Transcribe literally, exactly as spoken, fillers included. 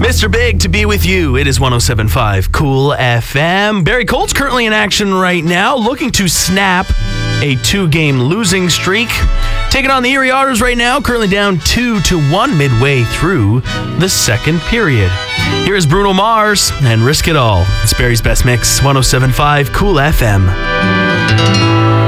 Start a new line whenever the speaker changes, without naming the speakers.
Mister Big to be with you. It is one oh seven point five Cool F M. Barrie Colt's currently in action right now, looking to snap a two-game losing streak. Taking on the Erie Otters right now, currently down two to one midway through the second period. Here is Bruno Mars and Risk It All. It's Barrie's Best Mix, one oh seven point five Cool F M.